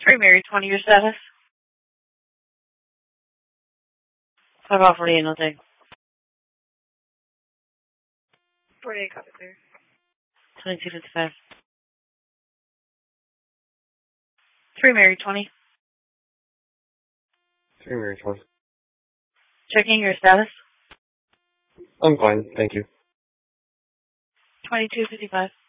3 Mary 20, your status? 5 off 48, no take. 48, copy clear. 2255. 3 Mary 20. 3 Mary 20. Checking your status? I'm fine, thank you. 2255.